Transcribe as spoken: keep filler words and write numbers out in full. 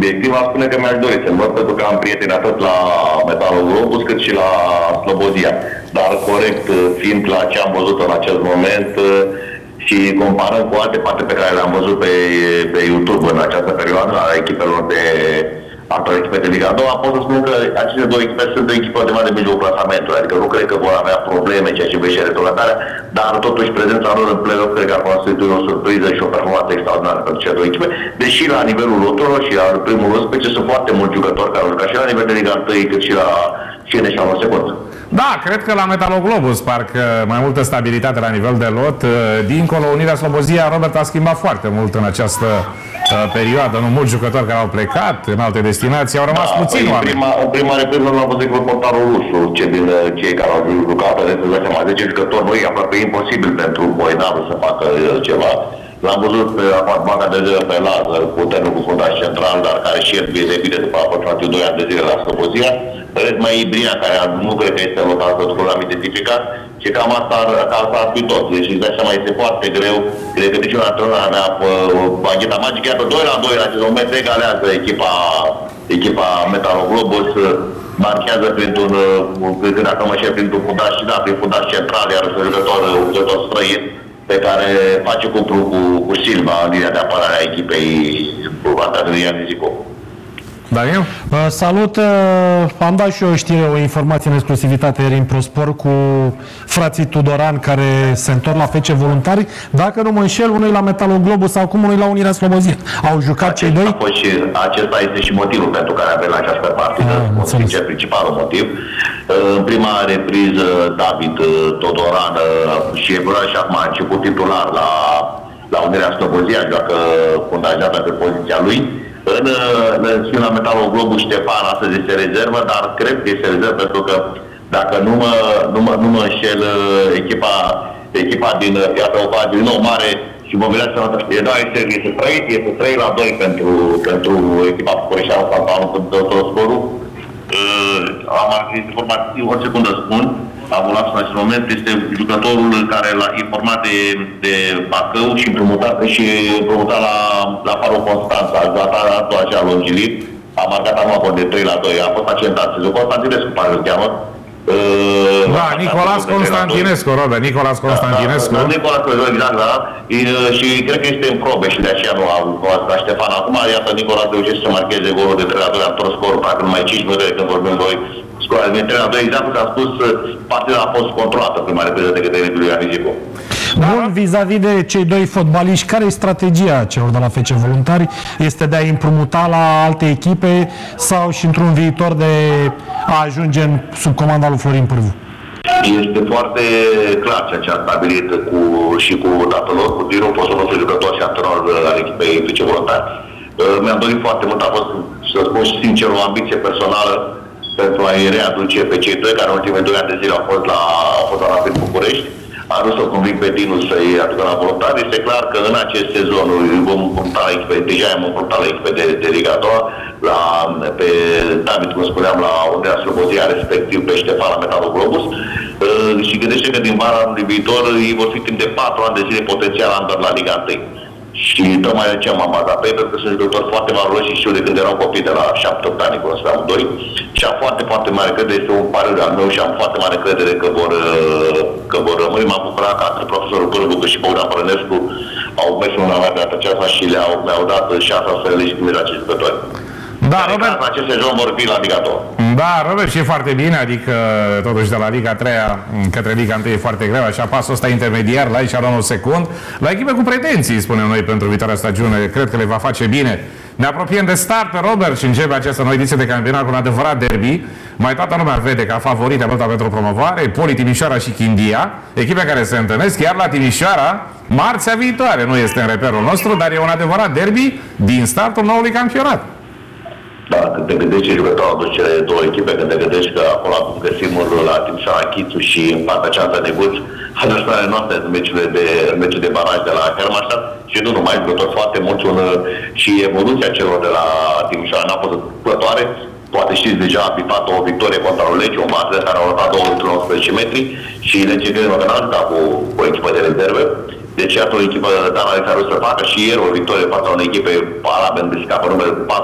subiectiv, aș spune că mi-aș dori să-mi văd, pentru că am prieteni atât la Metalul Globus cât și la Slobozia. Dar corect, fiind la ce am văzut în acest moment și comparând cu alte parte pe care le-am văzut pe, pe YouTube în această perioadă, a echipelor de altor echipe de Liga a doua, pot să spun că aceste două echipe sunt o echipă de mai de mijlocul clasamentului, adică nu cred că vor avea probleme ceea ce privește retrogradarea, dar totuși prezența lor în play-off cred că ar constitui o surpriză și o performanță extraordinară pentru cele două echipe, deși la nivelul loturilor și al primul unsprezece sunt foarte mulți jucători care au jucat și la nivel de Liga unu cât și la fine și la secundă. Da, cred că la Metaloglobus parcă mai multă stabilitate la nivel de lot. Dincolo, Unirea Slobozia, Robert, a schimbat foarte mult în această uh, perioadă. Nu mulți jucători care au plecat în alte destinații, au rămas da, puțini oameni. Prima, în prima repriză nu am văzut cu portarul rusu, ce din cei care au jucat, de să seama, zece jucători, nu e aproape imposibil pentru Boinaru să facă ceva. L-am văzut pe Apartmanca de zile pe Lazar, cu tenul cu fundaș central, dar care și el bine bine după aproximativ doi ani de zile la Slobozia. Rest mai Ibria, care nu cred că este local, pentru că l-am identificat, și cam asta ar, asta ar fi tot. Deci îți dai seama, este foarte greu. Cred că niciun antrenor avea bagheta magică, iată doi la doi în acest moment egalează echipa, echipa Metaloglobus, marchează printr-un, când dacă mă șer, printr-un fundaș, da, prin fundaș central, iar un jucător, un jucător străin, pe care face cuplu cu, cu Silva în linia de apărare a echipei Adrian Zico. Daniel? Uh, salut! Uh, am dat și eu o știre, o informație în exclusivitate ieri în ProSport cu frații Tudoran care se întorc la F C Voluntari. Dacă nu mă înșel, unul la Metaloglobus, acum unul la Unirea Slobozia. Au jucat acesta cei doi? A fost și, acesta este și motivul pentru care avem la această partidă. Ah, sincer, principalul motiv. În prima repriză, David Tudoran și evoluat și acum a început titular la, la Unirea Slobozia, joacă fundajată pe poziția lui. În, în la Metaloglobus, Ștefan astăzi este rezervă, dar cred că este rezervă pentru că dacă nu mă, nu mă, nu mă înșel, echipa, echipa din Piatra Opa, din nou mare și mobilează e da, este, este trei, este trei la doi pentru, pentru echipa Bucureșteană Santanul cu tot scorul. Uh, am informații, o secundă spun, am luat în acest moment, este jucătorul care l-a informat de, de Bacău și împrumutat, și împrumutat la, la Faro Constanța, a jucat altul așa longilit, a marcat acum de trei la doi, a fost accentat. Constantinescu, pare să cheamă. Uh, da, Nicolas Constantinescu, Robert, Nicolas Constantinescu. Da, da, Nicolas Constantinescu, exact, da. E, și cred că este în probe și de aceea nu a luat la Ștefan. Acum, iată, Nicolas reușește să marcheze golul de trei la doi, a întors scorul, parcă numai cinci minute când vorbim noi. Scoara de trei la doi, exact cum am spus, partida a fost controlată prima repriză de către Iulian Zico. Bun, vis-a-vis de cei doi fotbaliști, care e strategia celor de la F C Voluntari? Este de a împrumuta la alte echipe sau și într-un viitor de a ajunge în, sub comanda lui Florin Pârvu? Este foarte clar ceea ce a stabilit cu, și cu tatăl lor, cu Dinu, fostul nostru jucător și antrenor al echipei F C Voluntari. Mi-am dorit foarte mult, a fost, să spun sincer, o ambiție personală pentru a-i readuce pe cei doi, care în ultimele doi ani de zile au fost la, au fost la Rapid București. Am vrut să conving pe Dinu să-i aducă la Voluntari. Este clar că în acest sezon vom împrumuta la echipe, deja am împrumutat la echipe de, de Liga a doua, la, pe David, cum spuneam, la Unirea Slobozia, respectiv pe Ștefan la Metaloglobus. Uh, și gândește că din vara anului viitor ei vor fi timp de patru ani de zile potențial andor la Liga unu. Și tocmai de ce m-am bazat pe ei, pentru că sunt jucători foarte valoroși și știu de când erau copii de la șapte opt ani, cum spuneam, doi. Și am foarte, foarte mare credere, este un pariu al meu și am foarte mare credere că vor, că vor rămâne. M-am bucurat că atât profesorul Pârvu cât și Bogdan Prănescu au mers în una mea de aceasta și le-au, mi-au dat șansa să le legitimeze acești jucători. Da, Robert. În acest sezon vor fi la Liga a doua. Da, Robert, și e foarte bine, adică totuși de la Liga a treia către Liga unu e foarte greu, așa pasul ăsta intermediar, la aici la un secund, la echipe cu pretenții, spunem noi, pentru viitoarea stagiune, cred că le va face bine. Ne apropiem de start, Robert, și începe această nouă ediție de campionat cu un adevărat derby. Mai toată lumea vede ca favorite lupta pentru promovare, Poli Timișoara și Chindia, echipe care se întâlnesc, iar la Timișoara, marțea viitoare, nu este în reperul nostru, dar e un adevărat derby din startul noului campionat. Da, când te gândești ce jucători au dus cele două echipe, când te gândești că acolo găsim la Timișoara Chițu și în partea cealaltă Neguț, adversarele noastre în meciurile de, meciul de baraj de la Hermannstadt și nu numai, jucători foarte mulți un, și evoluția celor de la Timișoara n-a fost plătoare. Poate știți, deja a bifat o victorie contra lui Lege, un bază care a urmat două virgulă unsprezece metri și Lege Grenă că n-a jucat cu, cu o echipă de rezerve. Deci iată o echipă, Dana, care o să facă și ieri o victorie față unei echipe arabe în descapă numele patru.